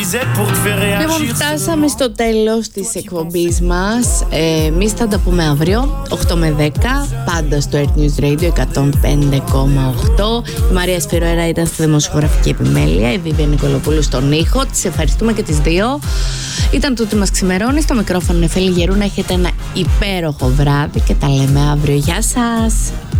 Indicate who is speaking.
Speaker 1: Λοιπόν, φτάσαμε στο τέλος της εκπομπής μας. Εμείς θα τα πούμε αύριο 8 με 10, πάντα στο Earth News Radio 105,8. Η Μαρία Σφυροέρα ήταν στη δημοσιογραφική επιμέλεια, η Βίβια Νικολοπούλου στον ήχο. Τις ευχαριστούμε και τις δύο. Ήταν τούτη μας ξημερώνει. Στο μικρόφωνο Νεφέλη Γερού. Να έχετε ένα υπέροχο βράδυ και τα λέμε αύριο. Γεια σας.